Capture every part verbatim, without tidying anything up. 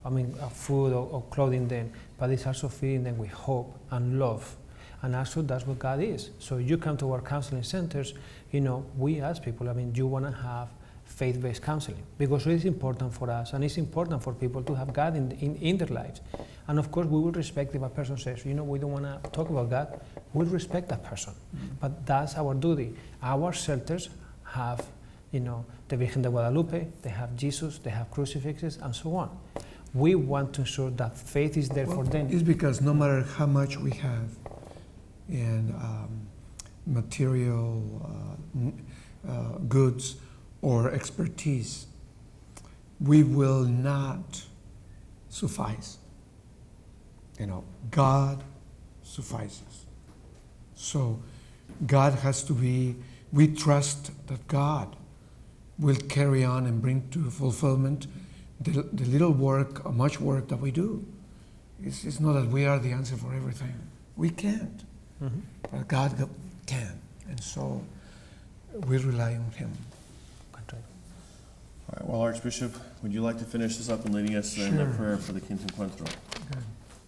I mean, uh, food or, or clothing them, but it's also feeding them with hope and love. And actually, that's what God is. So you come to our counseling centers, you know, we ask people, I mean, you want to have faith-based counseling, because it is important for us, and it's important for people to have God in, in, in their lives. And of course, we will respect if a person says, you know, we don't want to talk about God, we'll respect that person. Mm-hmm. But that's our duty. Our shelters have, you know, the Virgen de Guadalupe, they have Jesus, they have crucifixes, and so on. We want to ensure that faith is there well, for them. It's because no matter how much we have in um, material uh, uh, goods or expertise, we will not suffice. You know, God suffices. So God has to be, we trust that God will carry on and bring to fulfillment the, the little work, or much work that we do. It's, it's not that we are the answer for everything. We can't. Mm-hmm. But God can. And so we rely on Him. All right, well, Archbishop, would you like to finish this up and leading us sure. in a prayer for the Quinto Encuentro? Okay.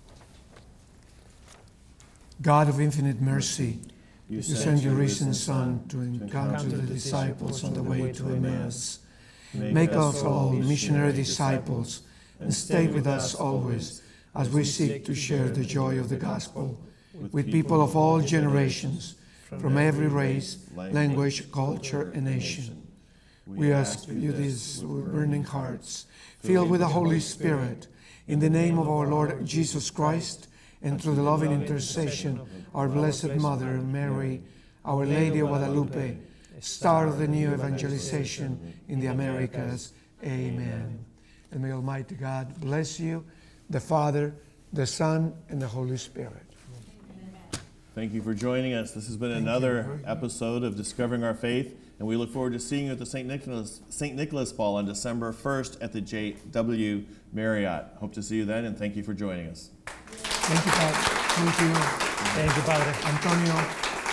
God of infinite mercy, you, you sent your risen Son to encounter the disciples on the way to Emmaus. Make us all missionary disciples and stay with us always as we seek to share the joy of the gospel with people of all generations, from every race, language, culture, and nation. We ask you this with burning hearts, filled with the Holy Spirit, in the name of our Lord Jesus Christ, and through the loving intercession of our Blessed Mother, Mary, Our Lady of Guadalupe, star of the new evangelization in the Americas. Amen. And may Almighty God bless you, the Father, the Son, and the Holy Spirit. Thank you for joining us. This has been Thank another episode of Discovering Our Faith, and we look forward to seeing you at the Saint Nicholas, Saint Nicholas Ball on December first at the J W Marriott. Hope to see you then, and thank you for joining us. Thank you, Padre. Thank you. Thank you, Padre. Antonio.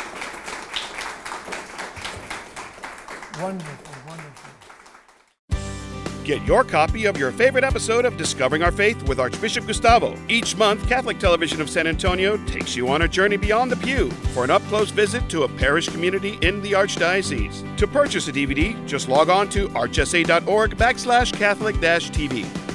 Wonderful, wonderful. Get your copy of your favorite episode of Discovering Our Faith with Archbishop Gustavo. Each month, Catholic Television of San Antonio takes you on a journey beyond the pew for an up-close visit to a parish community in the Archdiocese. To purchase a D V D, just log on to archsa.org backslash Catholic dash TV.